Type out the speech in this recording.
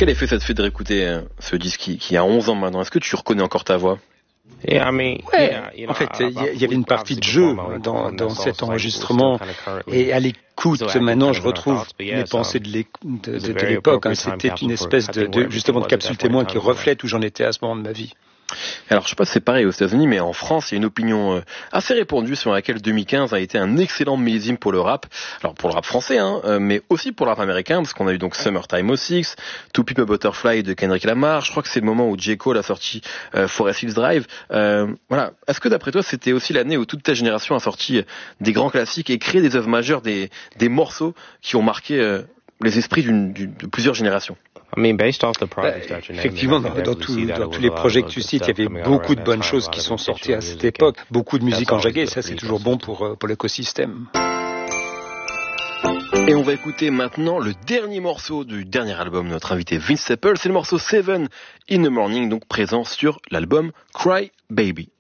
Quel effet ça te fait de réécouter ce disque qui a 11 ans maintenant? Est-ce que tu reconnais encore ta voix? Ouais, en fait, il y avait une partie de jeu dans cet enregistrement, et à l'écoute, maintenant, je retrouve mes pensées de l'époque. C'était une espèce justement de capsule témoin qui reflète où j'en étais à ce moment de ma vie. Alors, je sais pas si c'est pareil aux États-Unis, mais en France, il y a une opinion assez répandue sur laquelle 2015 a été un excellent millésime pour le rap. Alors, pour le rap français, mais aussi pour le rap américain, parce qu'on a eu donc Summertime 06, To Pimp a Butterfly de Kendrick Lamar. Je crois que c'est le moment où J. Cole a sorti Forest Hills Drive. Voilà. Est-ce que d'après toi, c'était aussi l'année où toute ta génération a sorti des grands classiques et créé des œuvres majeures, des morceaux qui ont marqué les esprits de plusieurs générations? Effectivement, dans tous les projets que tu cites, il y avait beaucoup de bonnes choses qui sont sorties à cette époque. Beaucoup de musique enjaguée, et ça c'est toujours bon pour l'écosystème. Et on va écouter maintenant le dernier morceau du dernier album de notre invité Vince Staples. C'est le morceau 7 in the Morning, donc présent sur l'album Cry Baby.